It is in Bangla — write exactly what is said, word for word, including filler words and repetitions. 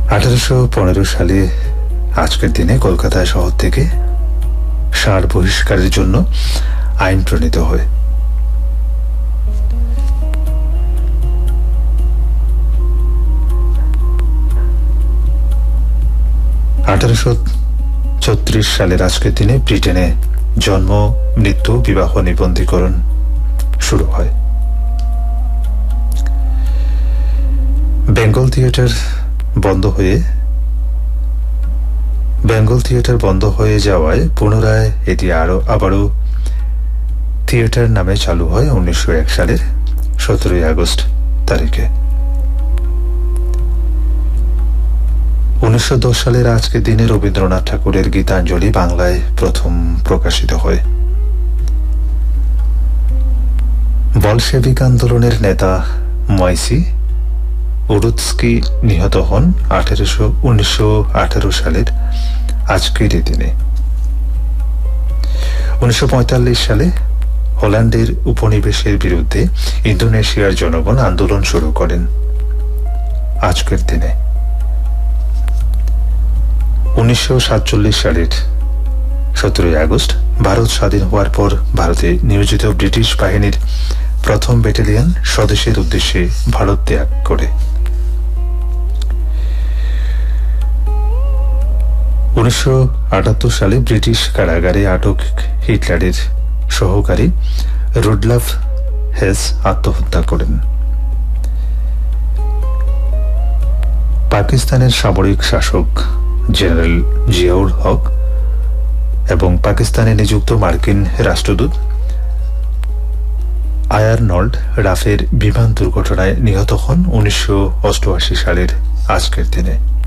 আঠারোশো পনেরো সালে আজকের দিনে কলকাতা শহর থেকে সার বহিষ্কারের জন্য আইন প্রণীত হয়। আঠারোশো ছত্রিশ সালের আজকের দিনে ব্রিটেনে জন্ম, মৃত্যু, বিবাহ নিবন্ধীকরণ শুরু হয়। বেঙ্গল থিয়েটার বন্ধ হয়ে বেঙ্গল থিয়েটার বন্ধ হয়ে যাওয়ায় পুনরায় এটি আরো আবারও থিয়েটার নামে চালু হয় উনিশশো এক সালের সতেরোই আগস্ট তারিখে। উনিশশো দশ সালের আজকের দিনে রবীন্দ্রনাথ ঠাকুরের গীতাঞ্জলি বাংলায় প্রথম প্রকাশিত হয়। বলশেভিক আন্দোলনের নেতা ময়সি উরুৎস্কি নিহত হন আঠারোশো উনিশশো আঠারো সালের আজকের দিনে। উনিশশো পঁয়তাল্লিশ সালে হল্যান্ডের উপনিবেশের বিরুদ্ধে ইন্দোনেশিয়ার জনগণ আন্দোলন শুরু করেন আজকের দিনে। উনিশশো সাতচল্লিশ সালের সতেরোই আগস্ট ভারত স্বাধীন হওয়ার পর ভারতে নিয়োজিত ব্রিটিশ বাহিনীর প্রথম ব্যাটালিয়ন স্বদেশের উদ্দেশ্যে ভারত ত্যাগ করে। উনিশশো আটাত্তর সালে ব্রিটিশ কারাগারে আটক হিটলারের সহকারী রুডলফ হেস আত্মহত্যা করেন। পাকিস্তানের সামরিক শাসক জেনারেল জিয়াউল হক এবং পাকিস্তানে নিযুক্ত মার্কিন রাষ্ট্রদূত আয়ারনল্ড রাফের বিমান দুর্ঘটনায় নিহত হন উনিশশো অষ্টআশি সালের আজকের দিনে।